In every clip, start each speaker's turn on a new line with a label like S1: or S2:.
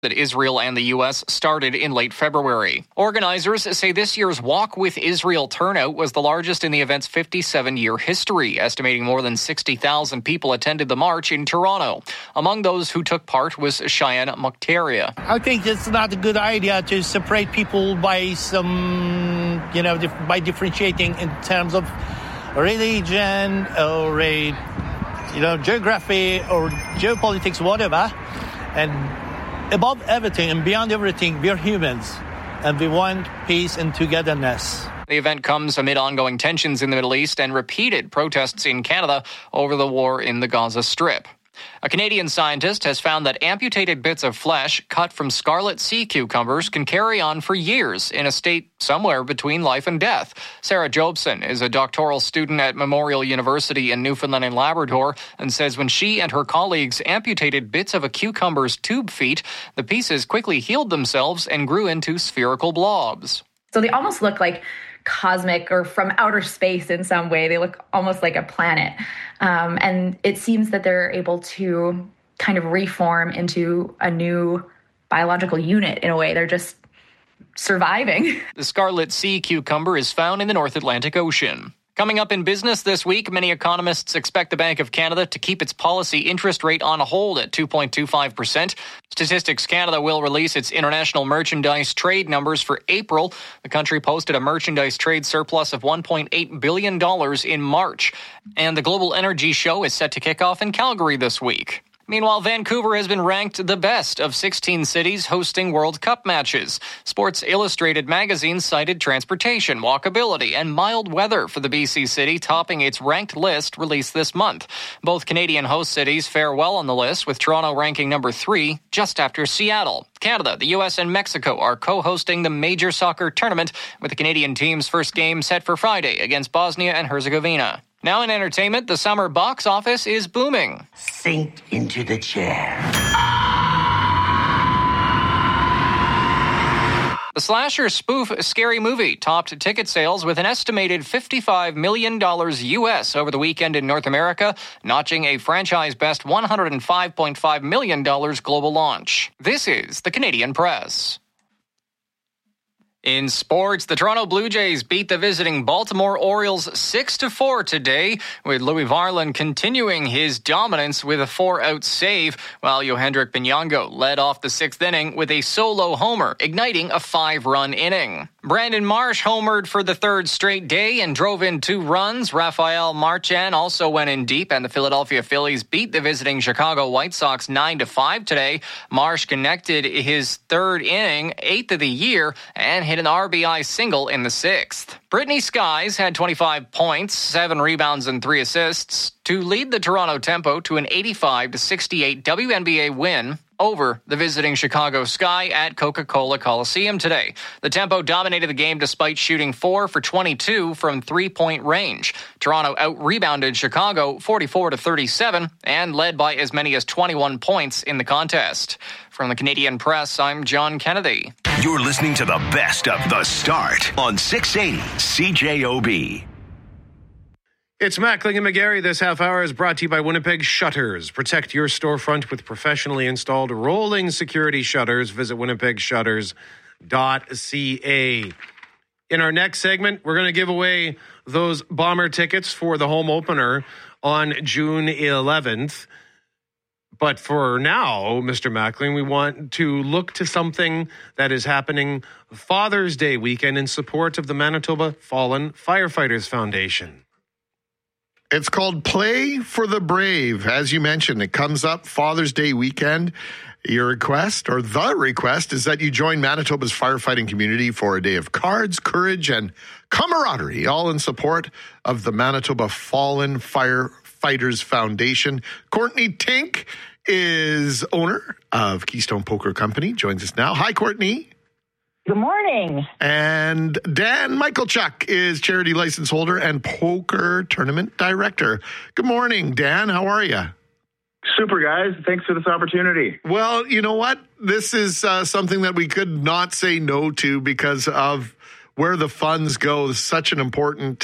S1: that Israel and the U.S. started in late February. Organizers say this year's Walk with Israel turnout was the largest in the event's 57-year history, estimating more than 60,000 people attended the march in Toronto. Among those who took part was Cheyenne Mukhtaria.
S2: I think it's not a good idea to separate people by by differentiating in terms of religion or geography or geopolitics, whatever. And above everything and beyond everything, we're humans, and we want peace and togetherness.
S1: The event comes amid ongoing tensions in the Middle East and repeated protests in Canada over the war in the Gaza Strip. A Canadian scientist has found that amputated bits of flesh cut from scarlet sea cucumbers can carry on for years in a state somewhere between life and death. Sarah Jobson is a doctoral student at Memorial University in Newfoundland and Labrador and says when she and her colleagues amputated bits of a cucumber's tube feet, the pieces quickly healed themselves and grew into spherical blobs.
S3: So they almost look like cosmic or from outer space in some way. They look almost like a planet. And it seems that they're able to kind of reform into a new biological unit in a way. They're just surviving.
S1: The scarlet sea cucumber is found in the North Atlantic Ocean. Coming up in business this week, many economists expect the Bank of Canada to keep its policy interest rate on hold at 2.25%. Statistics Canada will release its international merchandise trade numbers for April. The country posted a merchandise trade surplus of $1.8 billion in March. And the Global Energy Show is set to kick off in Calgary this week. Meanwhile, Vancouver has been ranked the best of 16 cities hosting World Cup matches. Sports Illustrated magazine cited transportation, walkability, and mild weather for the BC city, topping its ranked list released this month. Both Canadian host cities fare well on the list, with Toronto ranking number 3, just after Seattle. Canada, the U.S., and Mexico are co-hosting the major soccer tournament, with the Canadian team's first game set for Friday against Bosnia and Herzegovina. Now in entertainment, the summer box office is booming.
S4: Sink into the chair.
S1: The slasher spoof Scary Movie topped ticket sales with an estimated $55 million U.S. over the weekend in North America, notching a franchise best $105.5 million global launch. This is the Canadian Press. In sports, the Toronto Blue Jays beat the visiting Baltimore Orioles 6-4 today, with Louis Varland continuing his dominance with a 4-out save, while Yohendrick Binyongo led off the 6th inning with a solo homer, igniting a 5-run inning. Brandon Marsh homered for the 3rd straight day and drove in 2 runs. Rafael Marchand also went in deep, and the Philadelphia Phillies beat the visiting Chicago White Sox 9-5 today. Marsh connected his 3rd inning, 8th of the year, and hit an RBI single in the 6th. Brittany Skies had 25 points, 7 rebounds, and 3 assists to lead the Toronto Tempo to an 85-68 WNBA win over the visiting Chicago Sky at Coca-Cola Coliseum today. The Tempo dominated the game despite shooting 4 for 22 from 3-point range. Toronto out-rebounded Chicago 44-37 and led by as many as 21 points in the contest. From the Canadian Press, I'm John Kennedy.
S5: You're listening to the best of The Start on 680 CJOB.
S6: It's Mackling and McGarry. This half hour is brought to you by Winnipeg Shutters. Protect your storefront with professionally installed rolling security shutters. Visit winnipegshutters.ca. In our next segment, we're going to give away those Bomber tickets for the home opener on June 11th. But for now, Mr. Mackling, we want to look to something that is happening Father's Day weekend in support of the Manitoba Fallen Firefighters Foundation.
S7: It's called Play for the Brave. As you mentioned, it comes up Father's Day weekend. Your request, or the request, is that you join Manitoba's firefighting community for a day of cards, courage, and camaraderie, all in support of the Manitoba Fallen Firefighters Foundation. Courtney Tink is owner of Keystone Poker Company, joins us now. Hi, Courtney.
S8: Good morning.
S7: And Dan Michalchuk is charity license holder and poker tournament director. Good morning, Dan. How are you?
S9: Super, guys. Thanks for this opportunity.
S7: Well, you know what? This is something that we could not say no to because of where the funds go. Such an important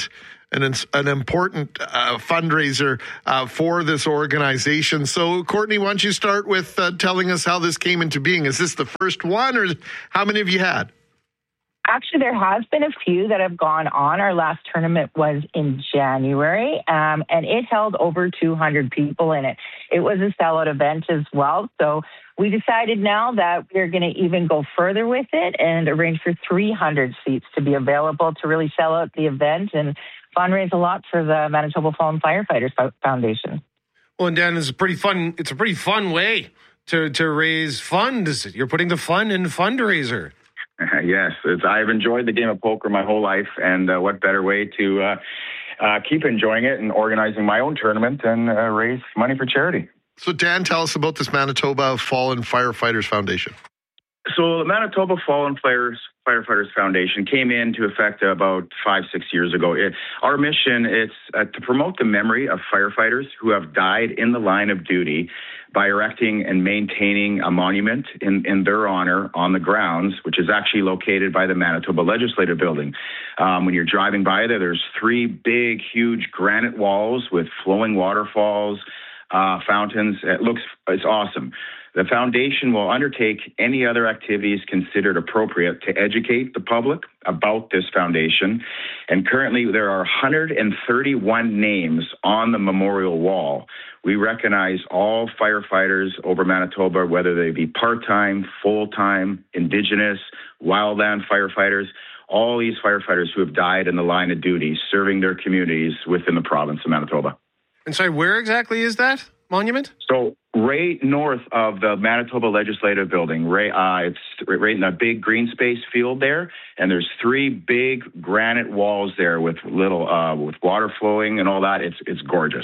S7: an important fundraiser for this organization. So, Courtney, why don't you start with telling us how this came into being? Is this the first one, or how many have you had?
S8: Actually, there has been a few that have gone on. Our last tournament was in January, and it held over 200 people in it. It was a sellout event as well. So we decided now that we're going to even go further with it and arrange for 300 seats to be available to really sell out the event and fundraise a lot for the Manitoba Fallen Firefighters Foundation.
S6: Well, and Dan, it's a pretty fun way to raise funds. You're putting the fun in fundraiser.
S9: Yes, I've enjoyed the game of poker my whole life, and what better way to keep enjoying it and organizing my own tournament and raise money for charity.
S7: So, Dan, tell us about this Manitoba Fallen Firefighters Foundation.
S9: So the Manitoba Fallen Firefighters Foundation came into effect about 5-6 years ago. Our mission is to promote the memory of firefighters who have died in the line of duty by erecting and maintaining a monument in their honor on the grounds, which is actually located by the Manitoba Legislative Building. When you're driving by there's 3 big, huge granite walls with flowing waterfalls, fountains. It's awesome. The foundation will undertake any other activities considered appropriate to educate the public about this foundation. And currently there are 131 names on the memorial wall. We recognize all firefighters over Manitoba, whether they be part-time, full-time, Indigenous, wildland firefighters, all these firefighters who have died in the line of duty, serving their communities within the province of Manitoba.
S6: And sorry, where exactly is that monument?
S9: So right north of the Manitoba Legislative Building, it's right in a big green space field there, and there's 3 big granite walls there with little with water flowing and all that. It's gorgeous.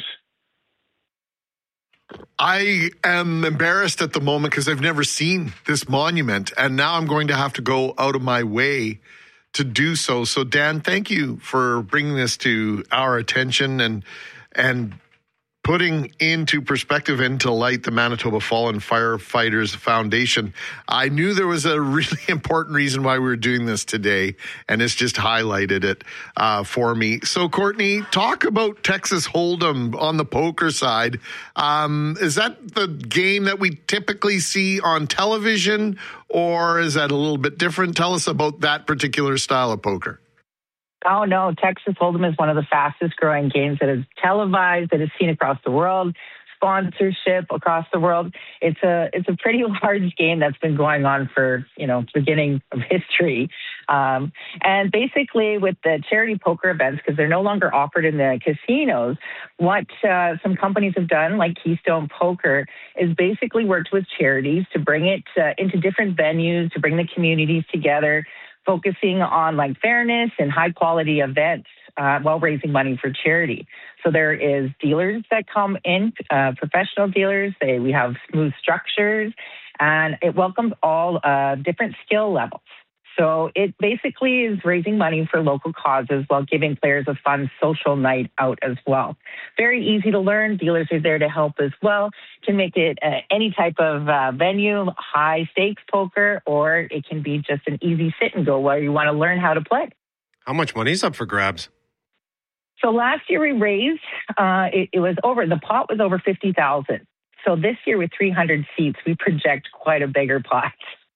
S7: I am embarrassed at the moment because I've never seen this monument, and now I'm going to have to go out of my way to do so. So, Dan, thank you for bringing this to our attention and putting into perspective, into light, the Manitoba Fallen Firefighters Foundation. I knew there was a really important reason why we were doing this today, and it's just highlighted it for me. So, Courtney, talk about Texas Hold'em on the poker side. Is that the game that we typically see on television, or is that a little bit different? Tell us about that particular style of poker.
S8: Oh, no. Texas Hold'em is one of the fastest growing games that is televised, that is seen across the world, sponsorship across the world. It's a pretty large game that's been going on for, beginning of history. And basically with the charity poker events, because they're no longer offered in the casinos, what some companies have done, like Keystone Poker, is basically worked with charities to bring it into different venues, to bring the communities together, focusing on fairness and high quality events while raising money for charity. So there is dealers that come in, professional dealers. We have smooth structures, and it welcomes all different skill levels. So it basically is raising money for local causes while giving players a fun social night out as well. Very easy to learn. Dealers are there to help as well. Can make it any type of venue, high stakes poker, or it can be just an easy sit and go where you want to learn how to play.
S6: How much money's up for grabs?
S8: So last year we raised, it was over, the pot was over $50,000. So this year with 300 seats, we project quite a bigger pot.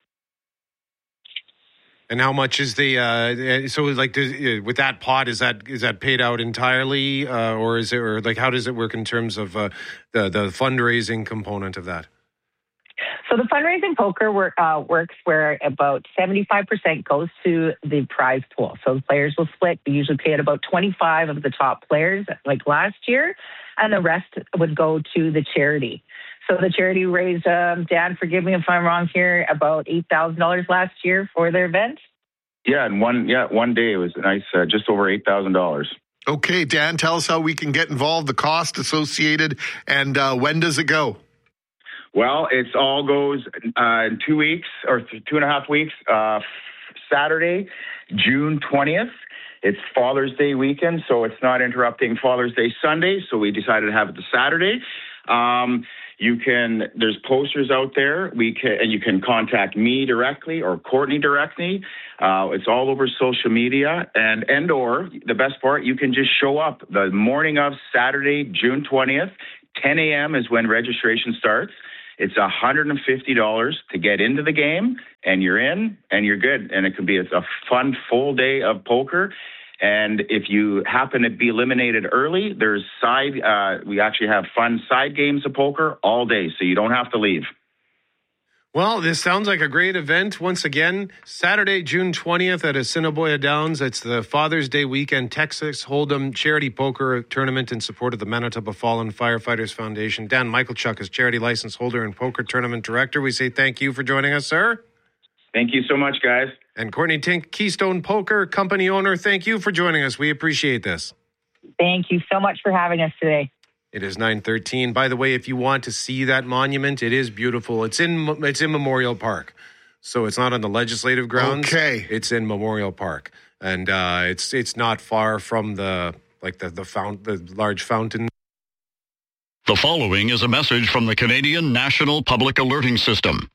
S6: And how much is the with that pot, is that paid out entirely, or is it, or how does it work in terms of the fundraising component of that?
S8: So the fundraising poker works where about 75% goes to the prize pool. So the players will split. We usually pay at about 25 of the top players, like last year, and the rest would go to the charity. So the charity raised, Dan, forgive me if I'm wrong here, about $8,000 last year for their event.
S9: Yeah, and one day it was nice, just over $8,000.
S7: Okay, Dan, tell us how we can get involved, the cost associated, and when does it go?
S9: Well, it all goes in 2 weeks or 2.5 weeks. Saturday, June 20th. It's Father's Day weekend, so it's not interrupting Father's Day Sunday. So we decided to have it the Saturday. There's posters out there. And you can contact me directly or Courtney directly. It's all over social media, or the best part, you can just show up the morning of Saturday, June 20th. 10 a.m. is when registration starts. It's $150 to get into the game, and you're in, and you're good. And it could be a fun full day of poker. And if you happen to be eliminated early, we actually have fun side games of poker all day, so you don't have to leave.
S6: Well, this sounds like a great event. Once again, Saturday, June 20th at Assiniboia Downs. It's the Father's Day weekend Texas Hold'em Charity Poker Tournament in support of the Manitoba Fallen Firefighters Foundation. Dan Michalchuk is charity license holder and poker tournament director. We say thank you for joining us, sir.
S9: Thank you so much, guys.
S6: And Courtney Tink, Keystone Poker company owner, thank you for joining us. We appreciate this.
S8: Thank you so much for having us today.
S6: It is 9:13. By the way, if you want to see that monument, it is beautiful. It's in Memorial Park, so it's not on the legislative grounds.
S7: Okay,
S6: it's in Memorial Park, and it's not far from the large fountain.
S10: The following is a message from the Canadian National Public Alerting System.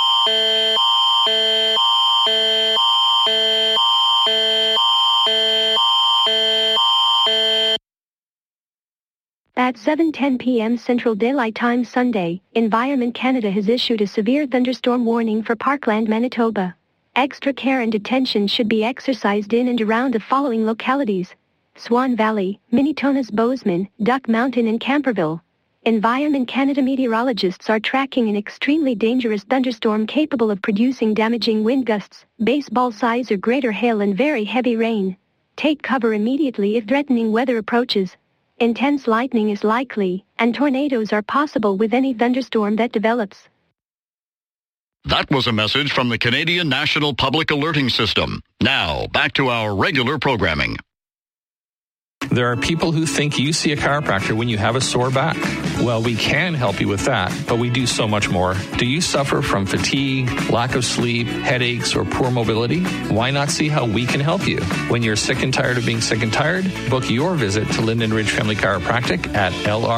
S11: At 7:10 p.m. Central Daylight Time Sunday, Environment Canada has issued a severe thunderstorm warning for Parkland, Manitoba. Extra care and attention should be exercised in and around the following localities: Swan Valley, Minitonas, Bozeman, Duck Mountain and Camperville. Environment Canada meteorologists are tracking an extremely dangerous thunderstorm capable of producing damaging wind gusts, baseball size or greater hail and very heavy rain. Take cover immediately if threatening weather approaches. Intense lightning is likely, and tornadoes are possible with any thunderstorm that develops.
S10: That was a message from the Canadian National Public Alerting System. Now, back to our regular programming.
S12: There are people who think you see a chiropractor when you have a sore back. Well, we can help you with that, but we do so much more. Do you suffer from fatigue, lack of sleep, headaches, or poor mobility? Why not see how we can help you? When you're sick and tired of being sick and tired, book your visit to Linden Ridge Family Chiropractic at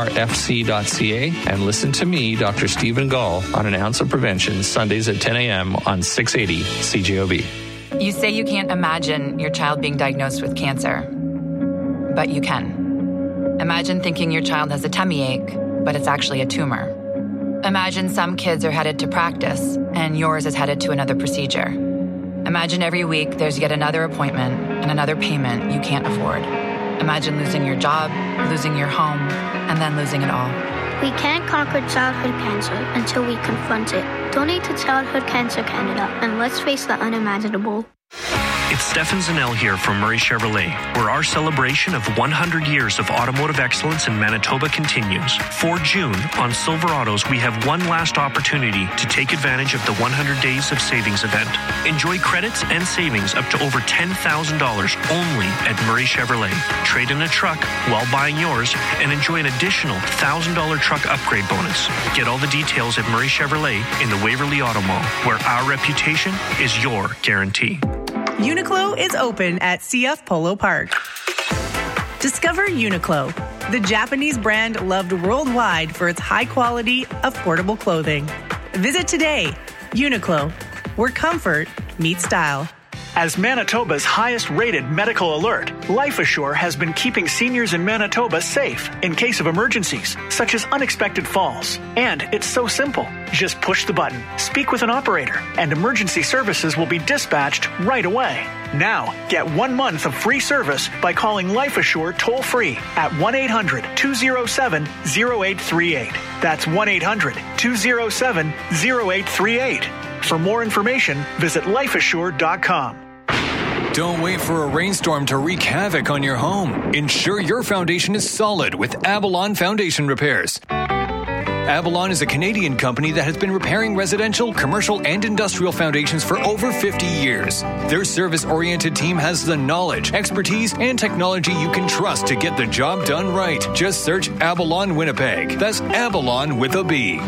S12: lrfc.ca and listen to me, Dr. Stephen Gall, on An Ounce of Prevention, Sundays at 10 a.m. on 680 CJOB.
S13: You say you can't imagine your child being diagnosed with cancer. But you can. Imagine thinking your child has a tummy ache, but it's actually a tumor. Imagine some kids are headed to practice, and yours is headed to another procedure. Imagine every week there's yet another appointment and another payment you can't afford. Imagine losing your job, losing your home, and then losing it all.
S14: We can't conquer childhood cancer until we confront it. Donate to Childhood Cancer Canada, and let's face the unimaginable.
S15: It's Stefan Zanel here from Murray Chevrolet, where our celebration of 100 years of automotive excellence in Manitoba continues. For June, on Silverados, we have one last opportunity to take advantage of the 100 Days of Savings event. Enjoy credits and savings up to over $10,000 only at Murray Chevrolet. Trade in a truck while buying yours and enjoy an additional $1,000 truck upgrade bonus. Get all the details at Murray Chevrolet in the Waverly Auto Mall, where our reputation is your guarantee.
S16: Uniqlo is open at CF Polo Park. Discover Uniqlo, the Japanese brand loved worldwide for its high-quality, affordable clothing. Visit today. Uniqlo, where comfort meets style.
S17: As Manitoba's highest-rated medical alert, LifeAssure has been keeping seniors in Manitoba safe in case of emergencies, such as unexpected falls. And it's so simple. Just push the button, speak with an operator, and emergency services will be dispatched right away. Now, get 1 month of free service by calling LifeAssure toll-free at 1-800-207-0838. That's 1-800-207-0838. For more information, visit lifeassure.com.
S18: Don't wait for a rainstorm to wreak havoc on your home. Ensure your foundation is solid with Avalon Foundation Repairs. Avalon is a Canadian company that has been repairing residential, commercial, and industrial foundations for over 50 years. Their service-oriented team has the knowledge, expertise, and technology you can trust to get the job done right. Just search Avalon Winnipeg. That's Avalon with a B.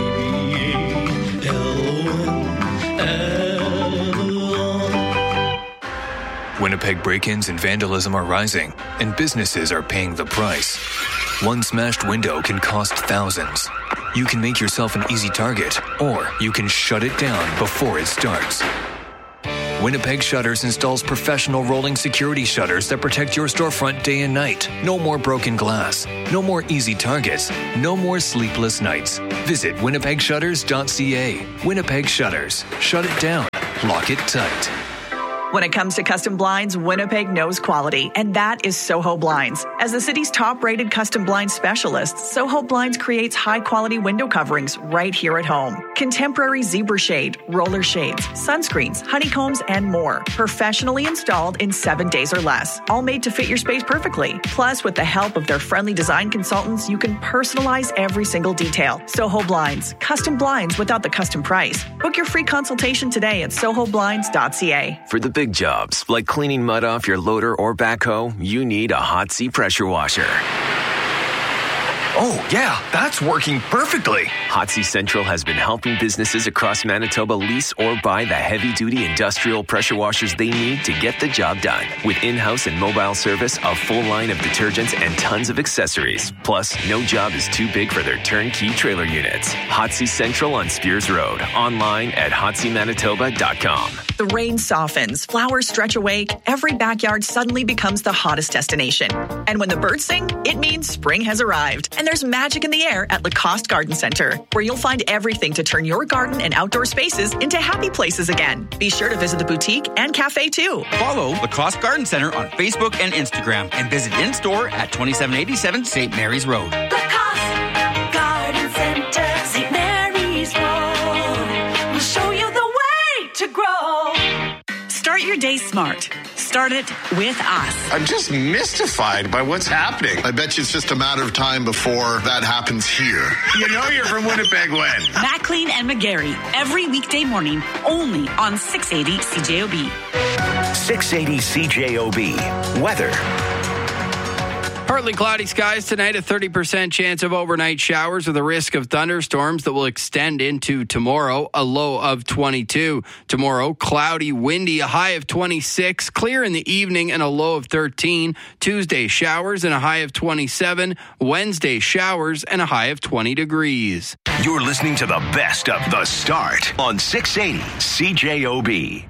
S18: Winnipeg break-ins and vandalism are rising, and businesses are paying the price. One smashed window can cost thousands. You can make yourself an easy target, or you can shut it down before it starts. Winnipeg Shutters installs professional rolling security shutters that protect your storefront day and night. No more broken glass. No more easy targets. No more sleepless nights. Visit winnipegshutters.ca. Winnipeg Shutters. Shut it down. Lock it tight.
S19: When it comes to custom blinds, Winnipeg knows quality, and that is Soho Blinds. As the city's top-rated custom blind specialist, Soho Blinds creates high-quality window coverings right here at home. Contemporary zebra shade, roller shades, sunscreens, honeycombs, and more. Professionally installed in 7 days or less. All made to fit your space perfectly. Plus, with the help of their friendly design consultants, you can personalize every single detail. Soho Blinds. Custom blinds without the custom price. Book your free consultation today at sohoblinds.ca.
S20: For the big jobs, like cleaning mud off your loader or backhoe, you need a Hot Sea pressure washer.
S21: Oh, yeah, that's working perfectly.
S20: Hot Sea Central has been helping businesses across Manitoba lease or buy the heavy-duty industrial pressure washers they need to get the job done. With in-house and mobile service, a full line of detergents, and tons of accessories. Plus, no job is too big for their turnkey trailer units. Hot Sea Central on Spears Road. Online at hotseamanitoba.com.
S19: The rain softens, flowers stretch awake, every backyard suddenly becomes the hottest destination. And when the birds sing, it means spring has arrived. And there's magic in the air at Lacoste Garden Center, where you'll find everything to turn your garden and outdoor spaces into happy places again. Be sure to visit the boutique and cafe too.
S22: Follow Lacoste Garden Center on Facebook and Instagram, and visit in-store at 2787 St. Mary's Road.
S23: Lacoste Garden Center, St. Mary's Road. We'll show you the way to grow.
S16: Start your day smart. Start it with us.
S7: I'm just mystified by what's happening. I bet you it's just a matter of time before that happens here. You know you're from Winnipeg when?
S16: Maclean and McGarry, every weekday morning, only on 680 CJOB.
S5: 680 CJOB. Weather.
S24: Partly cloudy skies tonight, a 30% chance of overnight showers with a risk of thunderstorms that will extend into tomorrow, a low of 22. Tomorrow, cloudy, windy, a high of 26, clear in the evening and a low of 13. Tuesday, showers and a high of 27. Wednesday, showers and a high of 20 degrees.
S5: You're listening to the best of the start on 680 CJOB.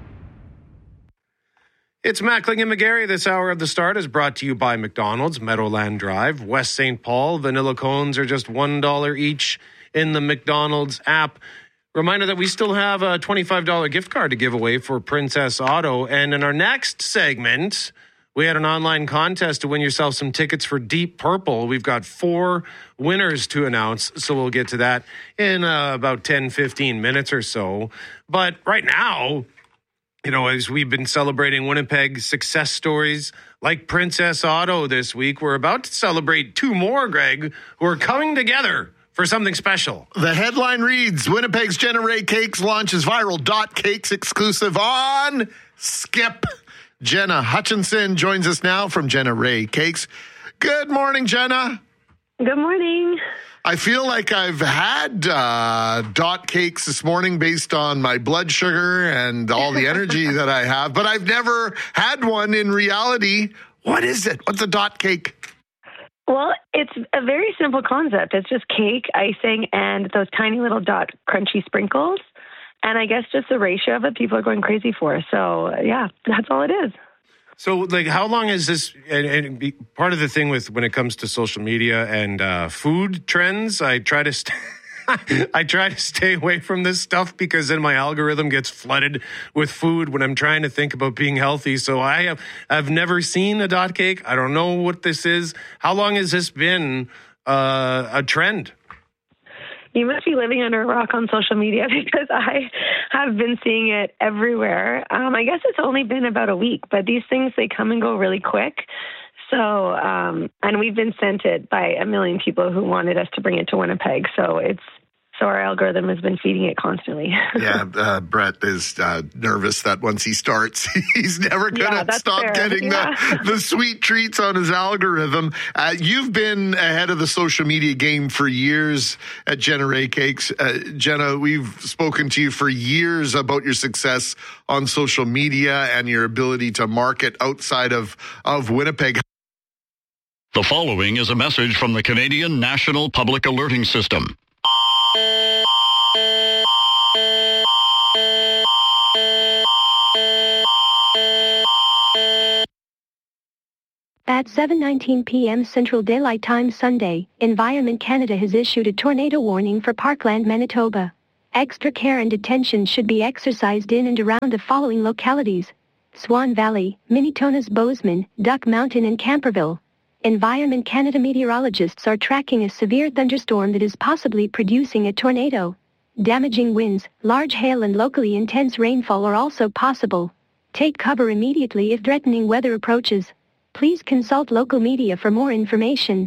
S6: It's Mackling and McGarry. This hour of the start is brought to you by McDonald's, Meadowland Drive, West St. Paul. Vanilla cones are just $1 each in the McDonald's app. Reminder that we still have a $25 gift card to give away for Princess Auto. And in our next segment, we had an online contest to win yourself some tickets for Deep Purple. We've got 4 winners to announce, so we'll get to that in about 10, 15 minutes or so. But right now, you know, as we've been celebrating Winnipeg success stories like Princess Auto this week, we're about to celebrate 2 more, Greg, who are coming together for something special.
S7: The headline reads, Winnipeg's Jenna Ray Cakes launches viral Dot Cakes exclusive on Skip. Jenna Hutchinson joins us now from Jenna Ray Cakes. Good morning, Jenna.
S25: Good morning.
S7: I feel like I've had Dot Cakes this morning based on my blood sugar and all the energy that I have, but I've never had one in reality. What is it? What's a Dot Cake?
S25: Well, it's a very simple concept. It's just cake, icing, and those tiny little Dot crunchy sprinkles. And I guess just the ratio of it, people are going crazy for. So, yeah, that's all it is.
S6: So, like, how long is this? And part of the thing with when it comes to social media and food trends, I try to stay away from this stuff because then my algorithm gets flooded with food when I'm trying to think about being healthy. So I've never seen a Dot Cake. I don't know what this is. How long has this been a trend?
S25: You must be living under a rock on social media because I have been seeing it everywhere. I guess it's only been about a week, but these things, they come and go really quick. So, and we've been sent it by a million people who wanted us to bring it to Winnipeg. So our algorithm has been feeding it constantly.
S7: Yeah, Brett is nervous that once he starts, he's never going to stop getting the sweet treats on his algorithm. You've been ahead of the social media game for years at Jenna Ray Cakes. Jenna, we've spoken to you for years about your success on social media and your ability to market outside of Winnipeg.
S10: The following is a message from the Canadian National Public Alerting System.
S11: At 7:19 p.m. Central Daylight Time Sunday, Environment Canada has issued a tornado warning for Parkland, Manitoba. Extra care and attention should be exercised in and around the following localities: Swan Valley, Minitonas, Bozeman, Duck Mountain and Camperville. Environment Canada meteorologists are tracking a severe thunderstorm that is possibly producing a tornado. Damaging winds, large hail and locally intense rainfall are also possible. Take cover immediately if threatening weather approaches. Please consult local media for more information.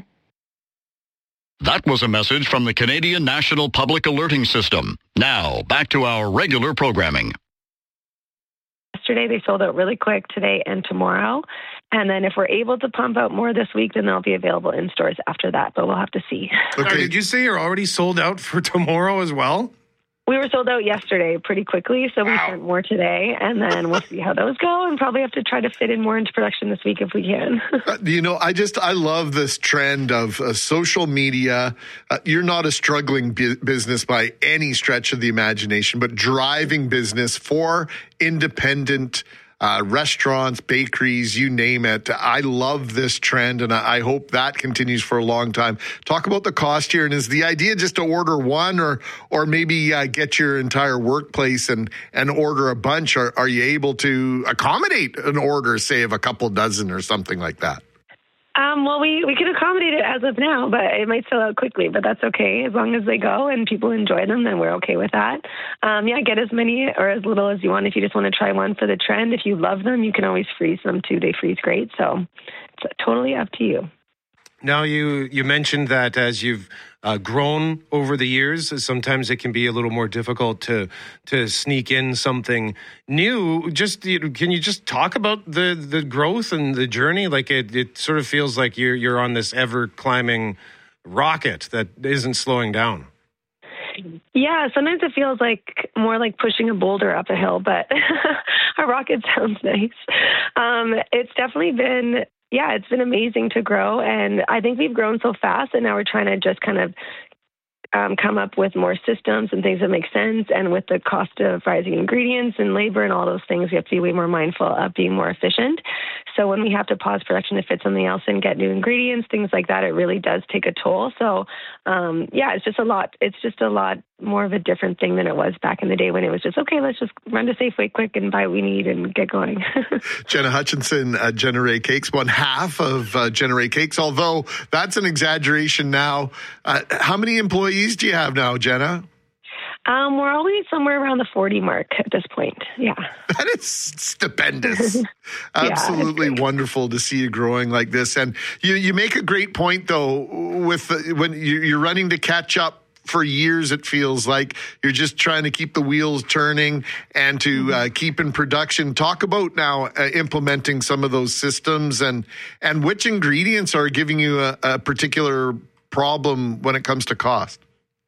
S10: That was a message from the Canadian National Public Alerting System. Now, back to our regular programming.
S25: Yesterday, they sold out really quick, today and tomorrow. And then if we're able to pump out more this week, then they'll be available in stores after that, but we'll have to see.
S6: Okay. Did you say you're already sold out for tomorrow as well?
S25: We were sold out yesterday pretty quickly, so we sent more today, and then we'll see how those go, and probably have to try to fit in more into production this week if we can.
S7: I love this trend of social media. You're not a struggling business by any stretch of the imagination, but driving business for independent restaurants, bakeries, you name it. I love this trend, and I hope that continues for a long time. Talk about the cost here, and is the idea just to order one or maybe get your entire workplace and order a bunch? Are you able to accommodate an order, say, of a couple dozen or something like that?
S25: Well, we can accommodate it as of now, but it might sell out quickly, but that's okay. As long as they go and people enjoy them, then we're okay with that. Get as many or as little as you want. If you just want to try one for the trend, if you love them, you can always freeze them too. They freeze great, so it's totally up to you.
S6: Now, you mentioned that as you've grown over the years, sometimes it can be a little more difficult to sneak in something new. Can you just talk about the growth and the journey? Like it sort of feels like you're on this ever climbing rocket that isn't slowing down.
S25: Yeah, sometimes it feels like more like pushing a boulder up a hill, but a rocket sounds nice. It's definitely been. Yeah, it's been amazing to grow, and I think we've grown so fast, and now we're trying to just kind of come up with more systems and things that make sense. And with the cost of rising ingredients and labor and all those things, we have to be way more mindful of being more efficient. So when we have to pause production to fit something else and get new ingredients, things like that, it really does take a toll. So it's just a lot. It's just a lot more of a different thing than it was back in the day when it was just, okay, let's just run to Safeway quick and buy what we need and get going.
S7: Jenna Hutchinson at Jenna Cakes, one half of Jenna Cakes, although that's an exaggeration now. How many employees do you have now, Jenna?
S25: We're always somewhere around the 40 mark at this point. Yeah.
S7: That is stupendous. Absolutely wonderful to see you growing like this. And you make a great point, though, with when you're running to catch up. For years, it feels like you're just trying to keep the wheels turning and to keep in production. Talk about now implementing some of those systems and which ingredients are giving you a particular problem when it comes to cost.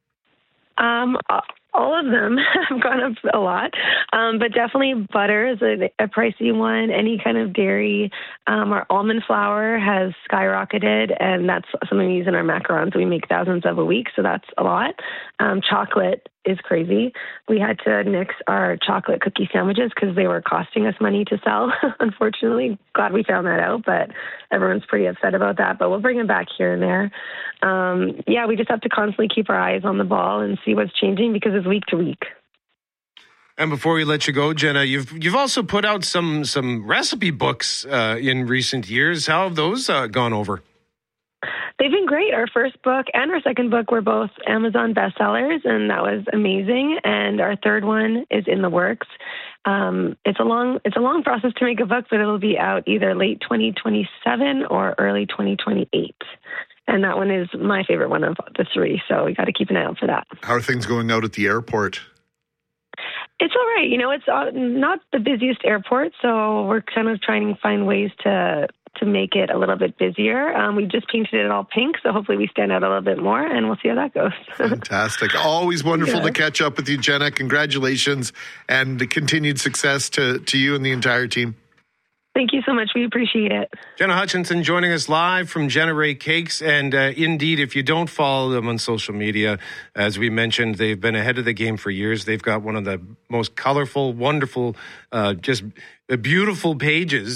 S25: All of them have gone up a lot, but definitely butter is a pricey one. Any kind of dairy, our almond flour has skyrocketed, and that's something we use in our macarons. We make thousands of a week, so that's a lot. Chocolate is crazy. We had to nix our chocolate cookie sandwiches because they were costing us money to sell. Unfortunately, glad we found that out, but everyone's pretty upset about that. But we'll bring them back here and there. We just have to constantly keep our eyes on the ball and see what's changing because it's week to week.
S6: And before we let you go, Jenna, you've also put out some recipe books in recent years. How have those gone over?
S25: They've been great. Our first book and our second book were both Amazon bestsellers, and that was amazing. And our third one is in the works. It's a long process to make a book, but it'll be out either late 2027 or early 2028. And that one is my favorite one of the three, so we got to keep an eye out for that.
S7: How are things going out at the airport?
S25: It's all right. It's not the busiest airport, so we're kind of trying to find ways to make it a little bit busier. We just painted it all pink, so hopefully we stand out a little bit more, and we'll see how that goes.
S7: Fantastic. Always wonderful to catch up with you, Jenna. Congratulations and continued success to you and the entire team.
S25: Thank you so much. We appreciate it.
S6: Jenna Hutchinson joining us live from Jenna Cakes. And indeed, if you don't follow them on social media, as we mentioned, they've been ahead of the game for years. They've got one of the most colorful, wonderful, just beautiful pages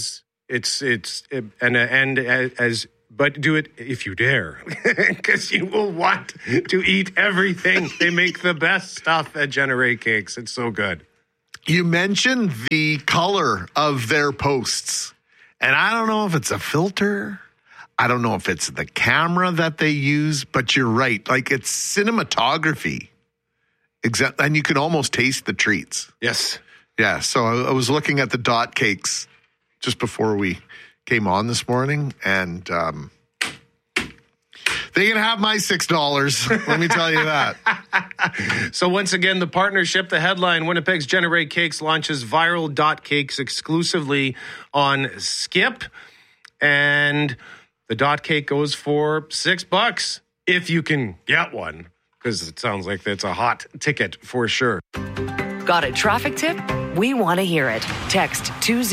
S6: But do it if you dare, because you will want to eat everything. They make the best stuff at Generate Cakes. It's so good.
S7: You mentioned the color of their posts, and I don't know if it's a filter. I don't know if it's the camera that they use, but you're right. Like, it's cinematography. Exactly. And you can almost taste the treats.
S6: Yes.
S7: Yeah. So I was looking at the dot cakes just before we came on this morning, and they can have my $6. Let me tell you that.
S6: So once again, the partnership, the headline, Winnipeg's Generate Cakes launches viral dot cakes exclusively on Skip. And the dot cake goes for $6 if you can get one, because it sounds like that's a hot ticket for sure.
S1: Got a traffic tip? We want to hear it. Text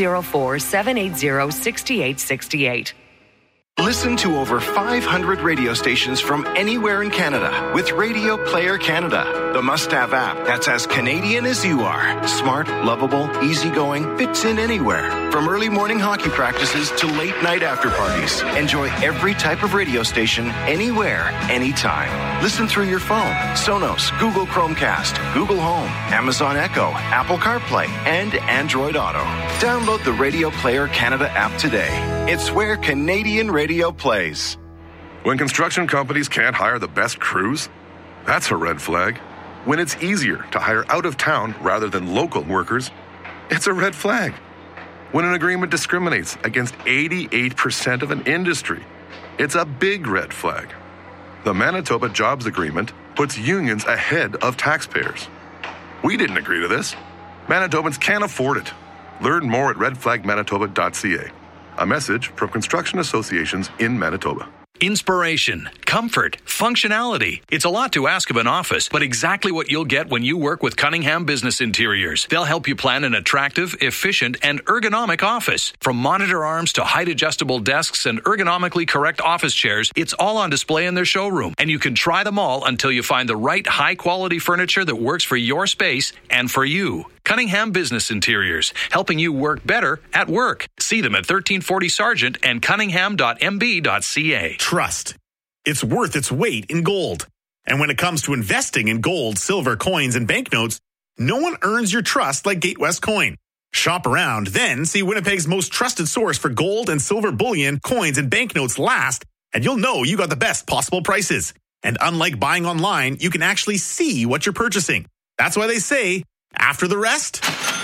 S1: 204-780-6868.
S2: Listen to over 500 radio stations from anywhere in Canada with Radio Player Canada, the must-have app that's as Canadian as you are. Smart, lovable, easygoing, fits in anywhere. From early morning hockey practices to late night after parties. Enjoy every type of radio station, anywhere, anytime. Listen through your phone, Sonos, Google Chromecast, Google Home, Amazon Echo, Apple CarPlay, and Android Auto. Download the Radio Player Canada app today. It's where Canadian radio plays.
S3: When construction companies can't hire the best crews, that's a red flag. When it's easier to hire out of town rather than local workers, it's a red flag. When an agreement discriminates against 88% of an industry, it's a big red flag. The Manitoba Jobs Agreement puts unions ahead of taxpayers. We didn't agree to this. Manitobans can't afford it. Learn more at redflagmanitoba.ca. A message from construction associations in Manitoba.
S4: Inspiration, comfort, functionality. It's a lot to ask of an office, but exactly what you'll get when you work with Cunningham Business Interiors. They'll help you plan an attractive, efficient, and ergonomic office. From monitor arms to height-adjustable desks and ergonomically correct office chairs, it's all on display in their showroom. And you can try them all until you find the right high-quality furniture that works for your space and for you. Cunningham Business Interiors, helping you work better at work. See them at 1340 Sargent and cunningham.mb.ca.
S9: Trust. It's worth its weight in gold. And when it comes to investing in gold, silver, coins, and banknotes, no one earns your trust like Gatewest Coin. Shop around, then see Winnipeg's most trusted source for gold and silver bullion, coins, and banknotes last, and you'll know you got the best possible prices. And unlike buying online, you can actually see what you're purchasing. That's why they say, after the rest,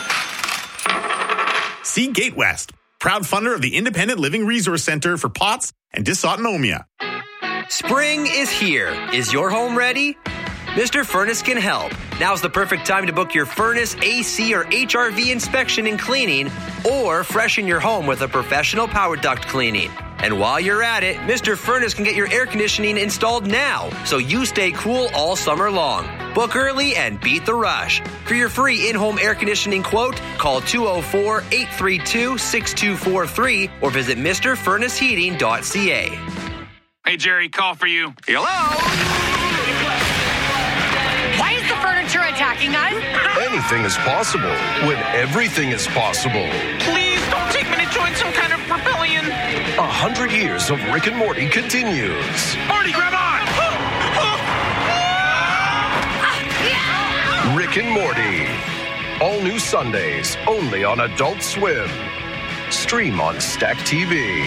S9: see Gatewest, proud funder of the Independent Living Resource Center for POTS and dysautonomia.
S26: Spring is here. Is your home ready? Mr. Furnace can help. Now's the perfect time to book your furnace, AC, or HRV inspection and cleaning, or freshen your home with a professional power duct cleaning. And while you're at it, Mr. Furnace can get your air conditioning installed now, so you stay cool all summer long. Book early and beat the rush. For your free in-home air conditioning quote, call 204-832-6243 or visit MrFurnaceHeating.ca.
S27: Hey, Jerry, call for you.
S28: Hello? Why is the furniture attacking us?
S21: Anything is possible when everything is possible.
S28: Please don't take me to join some kind of rebellion.
S21: 100 years of Rick and Morty continues.
S28: Morty, grab on!
S21: Rick and Morty. All new Sundays, only on Adult Swim. Stream on Stack TV.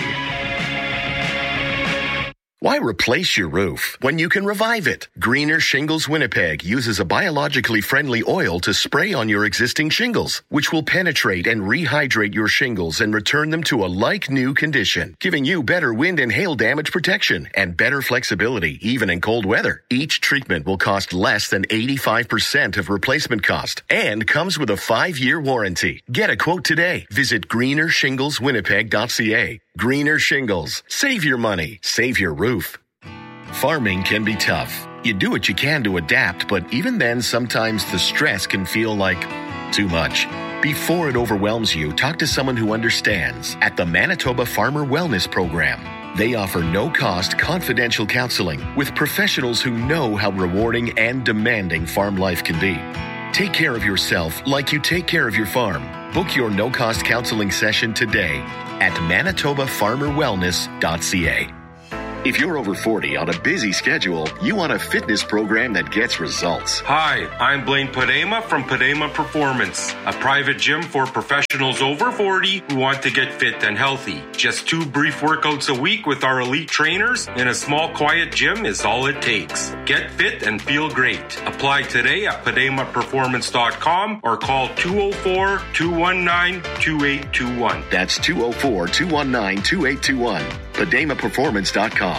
S29: Why replace your roof when you can revive it? Greener Shingles Winnipeg uses a biologically friendly oil to spray on your existing shingles, which will penetrate and rehydrate your shingles and return them to a like-new condition, giving you better wind and hail damage protection and better flexibility, even in cold weather. Each treatment will cost less than 85% of replacement cost and comes with a 5-year warranty. Get a quote today. Visit greenershingleswinnipeg.ca. Greener Shingles. Save your money. Save your roof. Farming can be tough. You do what you can to adapt, but even then, sometimes the stress can feel like too much. Before it overwhelms you, talk to someone who understands at the Manitoba Farmer Wellness Program. They offer no-cost, confidential counseling with professionals who know how rewarding and demanding farm life can be. Take care of yourself like you take care of your farm. Book your no-cost counseling session today at manitobafarmerwellness.ca. If you're over 40 on a busy schedule, you want a fitness program that gets results.
S8: Hi, I'm Blaine Padema from Padema Performance, a private gym for professionals over 40 who want to get fit and healthy. Just 2 brief workouts a week with our elite trainers in a small, quiet gym is all it takes. Get fit and feel great. Apply today at pademaperformance.com or call 204-219-2821.
S29: That's 204-219-2821. pademaperformance.com.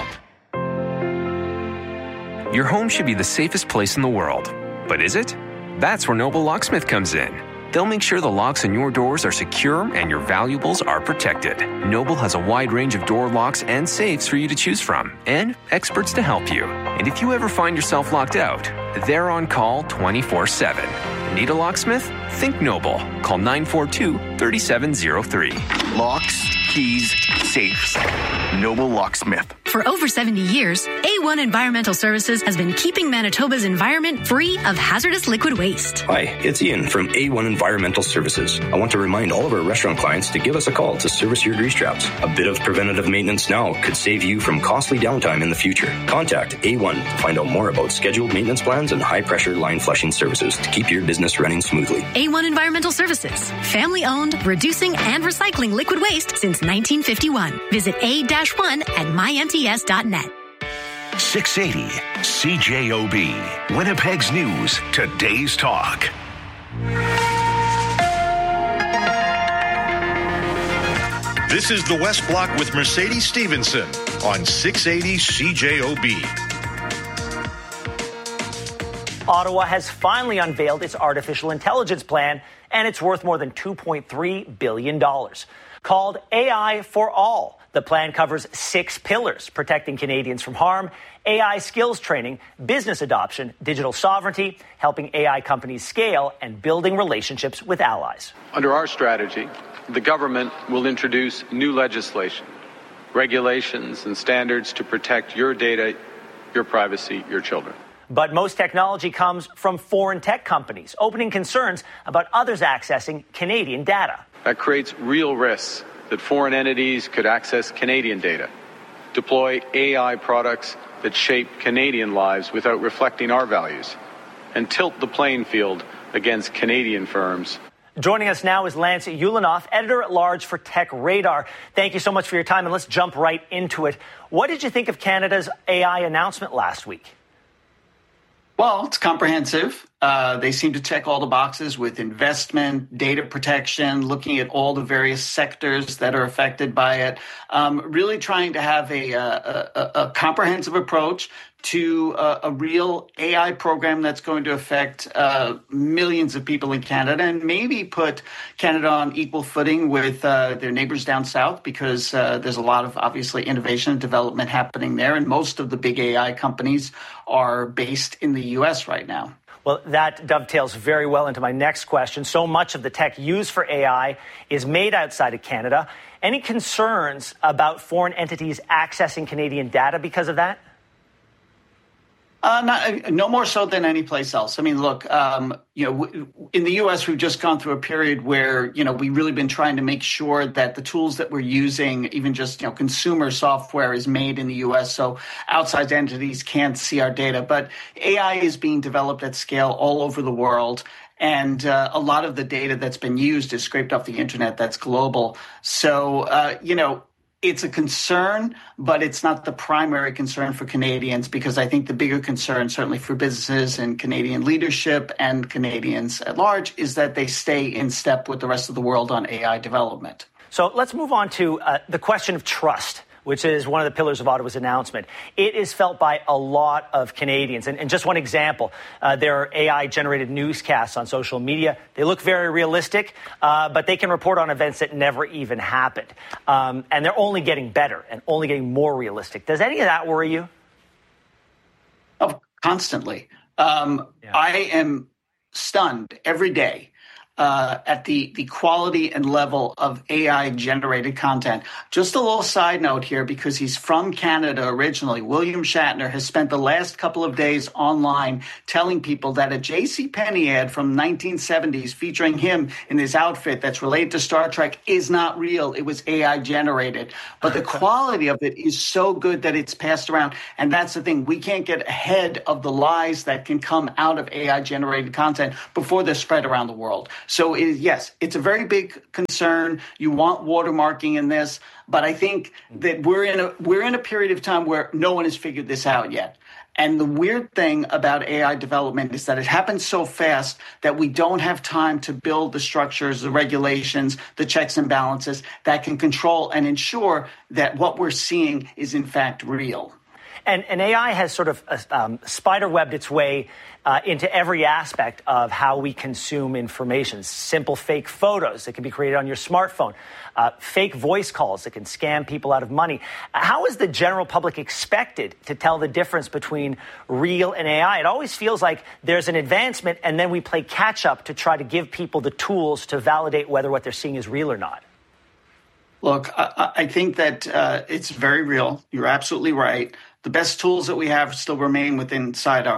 S12: Your home should be the safest place in the world. But is it? That's where Noble Locksmith comes in. They'll make sure the locks on your doors are secure and your valuables are protected. Noble has a wide range of door locks and safes for you to choose from, and experts to help you. And if you ever find yourself locked out, they're on call 24/7. Need a locksmith? Think Noble. Call 942-3703.
S5: Locks, keys, safes. Noble Locksmith.
S13: For over 70 years, A1 Environmental Services has been keeping Manitoba's environment free of hazardous liquid waste.
S14: Hi, it's Ian from A1 Environmental Services. I want to remind all of our restaurant clients to give us a call to service your grease traps. A bit of preventative maintenance now could save you from costly downtime in the future. Contact A1 to find out more about scheduled maintenance plans and high-pressure line flushing services to keep your business running smoothly.
S13: A1 Environmental Services, family-owned, reducing and recycling liquid waste since 1951. Visit A-1 at mymts.net.
S5: 680 CJOB. Winnipeg's News. Today's Talk.
S15: This is the West Block with Mercedes Stevenson on 680 CJOB.
S17: Ottawa has finally unveiled its artificial intelligence plan, and it's worth more than $2.3 billion. Called AI for All, the plan covers 6 pillars: protecting Canadians from harm, AI skills training, business adoption, digital sovereignty, helping AI companies scale, and building relationships with allies.
S18: Under our strategy, the government will introduce new legislation, regulations, and standards to protect your data, your privacy, your children.
S17: But most technology comes from foreign tech companies, opening concerns about others accessing Canadian data.
S18: That creates real risks that foreign entities could access Canadian data, deploy AI products that shape Canadian lives without reflecting our values, and tilt the playing field against Canadian firms.
S17: Joining us now is Lance Ulanoff, editor-at-large for Tech Radar. Thank you so much for your time, and let's jump right into it. What did you think of Canada's AI announcement last week?
S19: Well, it's comprehensive. They seem to check all the boxes with investment, data protection, looking at all the various sectors that are affected by it, really trying to have a comprehensive approach to a real AI program that's going to affect millions of people in Canada and maybe put Canada on equal footing with their neighbors down south, because there's a lot of, obviously, innovation and development happening there. And most of the big AI companies are based in the U.S. right now.
S17: Well, that dovetails very well into my next question. So much of the tech used for AI is made outside of Canada. Any concerns about foreign entities accessing Canadian data because of that?
S19: No more so than any place else. I mean, look, in the U.S., we've just gone through a period where, we've really been trying to make sure that the tools that we're using, even just, consumer software, is made in the U.S. so outside entities can't see our data. But AI is being developed at scale all over the world. And a lot of the data that's been used is scraped off the internet that's global. So, it's a concern, but it's not the primary concern for Canadians, because I think the bigger concern, certainly for businesses and Canadian leadership and Canadians at large, is that they stay in step with the rest of the world on AI development.
S17: So let's move on to the question of trust, which is one of the pillars of Ottawa's announcement. It is felt by a lot of Canadians. And just one example, there are AI-generated newscasts on social media. They look very realistic, but they can report on events that never even happened. And they're only getting better and only getting more realistic. Does any of that worry you?
S19: Oh, constantly. I am stunned every day at the quality and level of AI-generated content. Just a little side note here, because he's from Canada originally. William Shatner has spent the last couple of days online telling people that a JCPenney ad from 1970s featuring him in his outfit that's related to Star Trek is not real. It was AI-generated. But the quality of it is so good that it's passed around. And that's the thing. We can't get ahead of the lies that can come out of AI-generated content before they're spread around the world. So yes, it's a very big concern. You want watermarking in this, but I think that we're in a period of time where no one has figured this out yet. And the weird thing about AI development is that it happens so fast that we don't have time to build the structures, the regulations, the checks and balances that can control and ensure that what we're seeing is in fact real.
S17: And AI has sort of spider-webbed its way into every aspect of how we consume information. Simple fake photos that can be created on your smartphone, fake voice calls that can scam people out of money. How is the general public expected to tell the difference between real and AI? It always feels like there's an advancement and then we play catch-up to try to give people the tools to validate whether what they're seeing is real or not.
S19: Look, I think that it's very real. You're absolutely right. The best tools that we have still remain within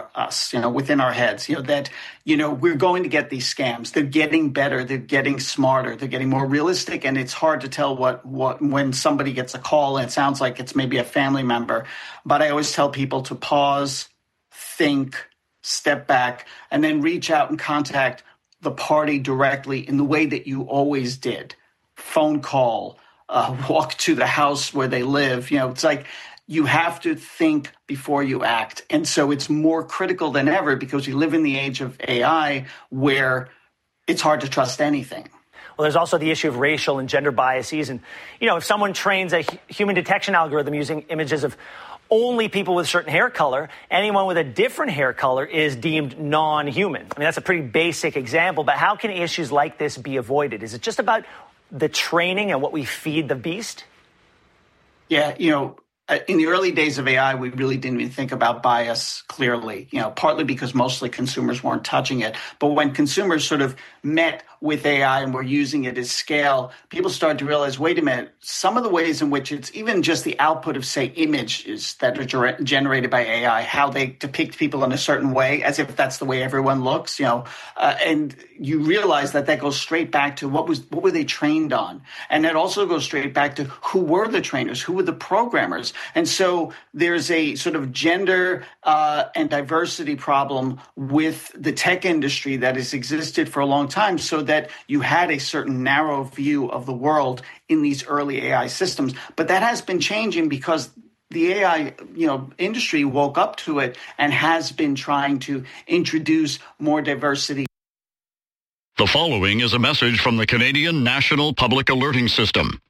S19: our heads, we're going to get these scams. They're getting better. They're getting smarter. They're getting more realistic. And it's hard to tell what when somebody gets a call and it sounds like it's maybe a family member. But I always tell people to pause, think, step back, and then reach out and contact the party directly in the way that you always did. Phone call, walk to the house where they live. It's like, you have to think before you act. And so it's more critical than ever because we live in the age of AI where it's hard to trust anything.
S17: Well, there's also the issue of racial and gender biases. And, if someone trains a human detection algorithm using images of only people with a certain hair color, anyone with a different hair color is deemed non-human. I mean, that's a pretty basic example. But how can issues like this be avoided? Is it just about the training and what we feed the beast?
S19: Yeah, in the early days of AI, we really didn't even think about bias clearly, partly because mostly consumers weren't touching it. But when consumers sort of met with AI and were using it as scale, people started to realize, wait a minute, some of the ways in which it's even just the output of, say, images that are generated by AI, how they depict people in a certain way, as if that's the way everyone looks, and you realize that goes straight back to what were they trained on? And that also goes straight back to who were the trainers, who were the programmers. And so there's a sort of gender and diversity problem with the tech industry that has existed for a long time, so that you had a certain narrow view of the world in these early AI systems. But that has been changing because the AI, industry woke up to it and has been trying to introduce more diversity.
S7: The following is a message from the Canadian National Public Alerting System.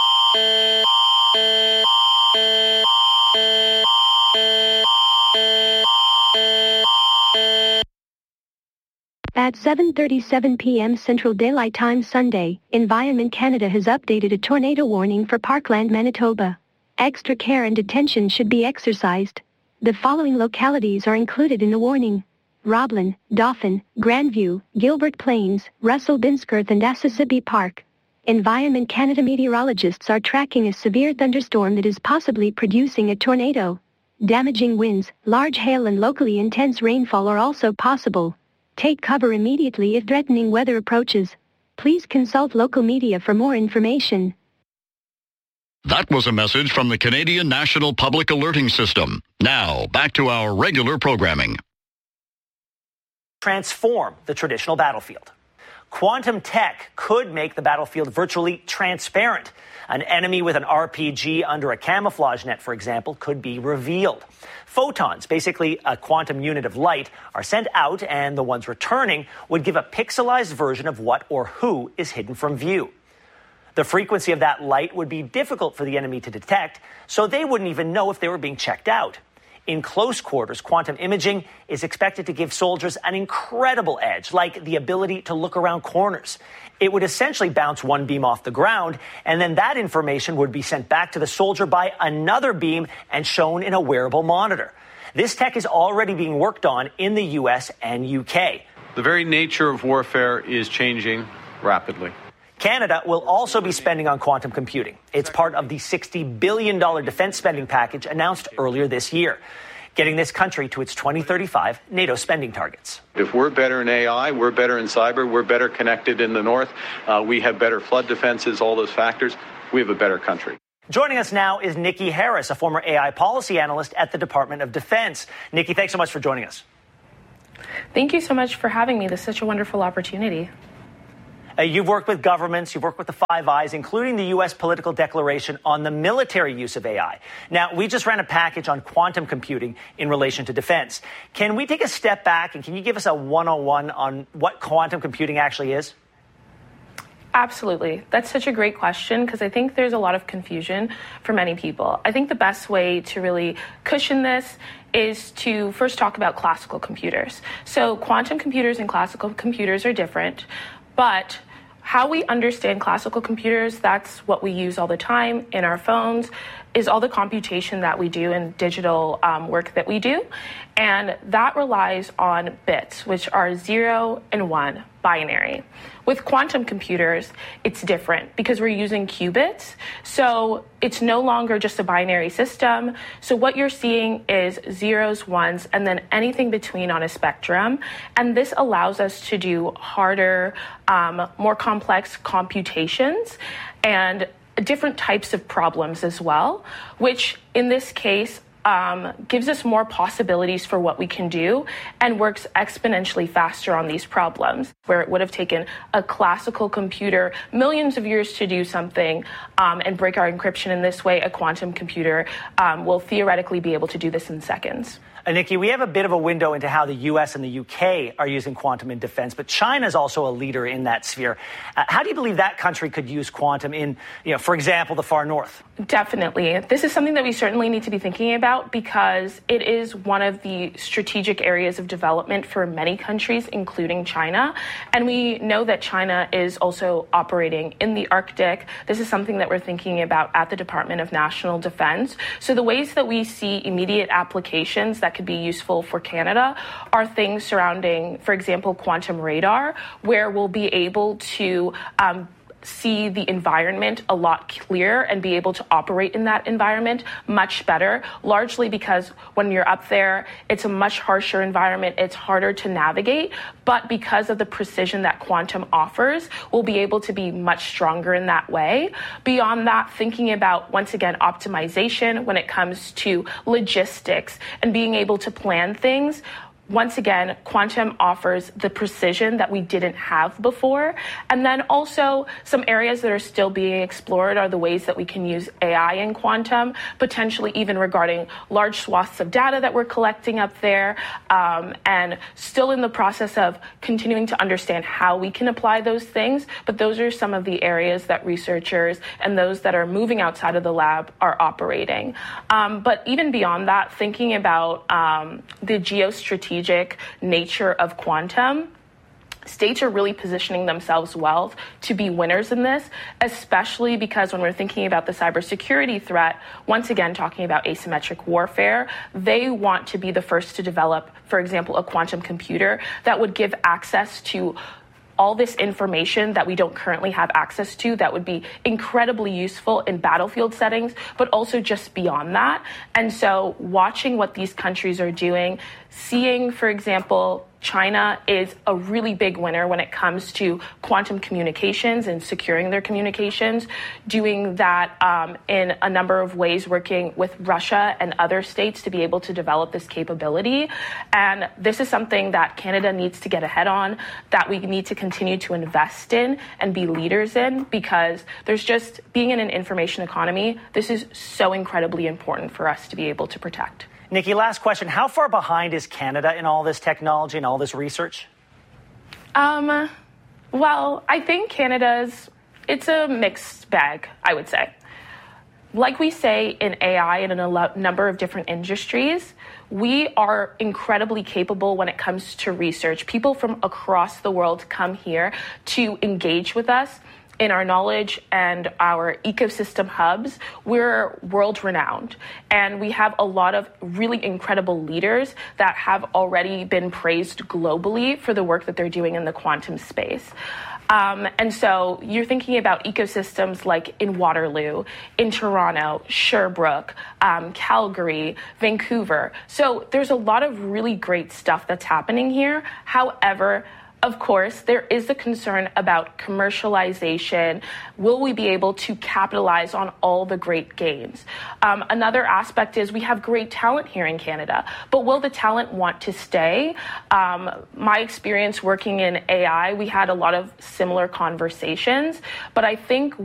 S10: At 7:37 p.m. Central Daylight Time Sunday, Environment Canada has updated a tornado warning for Parkland, Manitoba. Extra care and attention should be exercised. The following localities are included in the warning: Roblin, Dauphin, Grandview, Gilbert Plains, Russell Binsworth and Assisibi Park. Environment Canada meteorologists are tracking a severe thunderstorm that is possibly producing a tornado. Damaging winds, large hail and locally intense rainfall are also possible. Take cover immediately if threatening weather approaches. Please consult local media for more information.
S7: That was a message from the Canadian National Public Alerting System. Now, back to our regular programming.
S17: Transform the traditional battlefield. Quantum tech could make the battlefield virtually transparent. An enemy with an RPG under a camouflage net, for example, could be revealed. Photons, basically a quantum unit of light, are sent out, and the ones returning would give a pixelized version of what or who is hidden from view. The frequency of that light would be difficult for the enemy to detect, so they wouldn't even know if they were being checked out. In close quarters, quantum imaging is expected to give soldiers an incredible edge, like the ability to look around corners. It would essentially bounce one beam off the ground, and then that information would be sent back to the soldier by another beam and shown in a wearable monitor. This tech is already being worked on in the US and UK.
S18: The very nature of warfare is changing rapidly.
S17: Canada will also be spending on quantum computing. It's part of the $60 billion defense spending package announced earlier this year, getting this country to its 2035 NATO spending targets.
S18: If we're better in AI, we're better in cyber, we're better connected in the north, we have better flood defenses, all those factors, we have a better country.
S17: Joining us now is Nikki Harris, a former AI policy analyst at the Department of Defense. Nikki, thanks so much for joining us.
S1: Thank you so much for having me. This is such a wonderful opportunity.
S17: You've worked with governments, you've worked with the Five Eyes, including the U.S. political declaration on the military use of AI. Now, we just ran a package on quantum computing in relation to defense. Can we take a step back and can you give us a 101 on what quantum computing actually is?
S1: Absolutely. That's such a great question because I think there's a lot of confusion for many people. I think the best way to really cushion this is to first talk about classical computers. So quantum computers and classical computers are different, but how we understand classical computers, that's what we use all the time in our phones, is all the computation that we do and digital work that we do. And that relies on bits, which are 0 and 1, binary. With quantum computers, it's different because we're using qubits. So it's no longer just a binary system. So what you're seeing is zeros, ones, and then anything between on a spectrum. And this allows us to do harder, more complex computations and different types of problems as well, which in this case gives us more possibilities for what we can do and works exponentially faster on these problems. Where it would have taken a classical computer millions of years to do something and break our encryption in this way, a quantum computer will theoretically be able to do this in seconds.
S17: Nikki, we have a bit of a window into how the U.S. and the UK are using quantum in defense, but China is also a leader in that sphere. How do you believe that country could use quantum in, for example, the far north?
S1: Definitely. This is something that we certainly need to be thinking about because it is one of the strategic areas of development for many countries, including China. And we know that China is also operating in the Arctic. This is something that we're thinking about at the Department of National Defense. So the ways that we see immediate applications that could be useful for Canada are things surrounding, for example, quantum radar, where we'll be able to see the environment a lot clearer and be able to operate in that environment much better, largely because when you're up there, it's a much harsher environment, it's harder to navigate, but because of the precision that quantum offers, we'll be able to be much stronger in that way. Beyond that, thinking about, once again, optimization when it comes to logistics and being able to plan things. Once again, quantum offers the precision that we didn't have before. And then also some areas that are still being explored are the ways that we can use AI in quantum, potentially even regarding large swaths of data that we're collecting up there, and still in the process of continuing to understand how we can apply those things. But those are some of the areas that researchers and those that are moving outside of the lab are operating. But even beyond that, thinking about the geostrategic nature of quantum, states are really positioning themselves well to be winners in this, especially because when we're thinking about the cybersecurity threat, once again, talking about asymmetric warfare, they want to be the first to develop, for example, a quantum computer that would give access to all this information that we don't currently have access to that would be incredibly useful in battlefield settings, but also just beyond that. And so watching what these countries are doing, seeing, for example, China is a really big winner when it comes to quantum communications and securing their communications, doing that in a number of ways, working with Russia and other states to be able to develop this capability. And this is something that Canada needs to get ahead on, that we need to continue to invest in and be leaders in, because there's just, being in an information economy, this is so incredibly important for us to be able to protect.
S17: Nikki, last question. How far behind is Canada in all this technology and all this research?
S1: Well, I think it's a mixed bag, I would say. Like we say in AI and in a number of different industries, we are incredibly capable when it comes to research. People from across the world come here to engage with us. in our knowledge and our ecosystem hubs, we're world renowned. And we have a lot of really incredible leaders that have already been praised globally for the work that they're doing in the quantum space. And so you're thinking about ecosystems like in Waterloo, in Toronto, Sherbrooke, Calgary, Vancouver. So there's a lot of really great stuff that's happening here. However, of course, there is a concern about commercialization. Will we be able to capitalize on all the great gains? Another aspect is we have great talent here in Canada, but will the talent want to stay? My experience working in AI, we had a lot of similar conversations, but I think